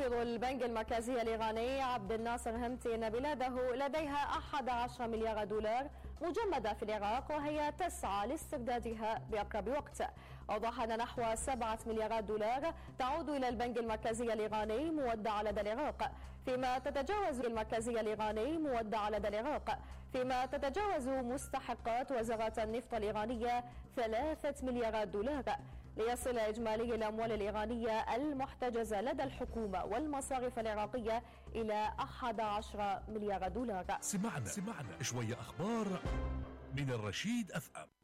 محافظ البنك المركزي الإيراني عبد الناصر همتي أن بلاده لديها 11 مليار دولار مجمدة في العراق، وهي تسعى لاستردادها بأقرب وقت. أوضح أن نحو 7 مليارات دولار تعود إلى البنك المركزي الإيراني مودعة لدى العراق، فيما تتجاوز مستحقات وزارة النفط الإيرانية 3 مليارات دولار، ليصل إجمالي الأموال الإيرانية المحتجزة لدى الحكومة والمصارف العراقية إلى 11 مليار دولار. سمعنا شوية أخبار من الرشيد FM.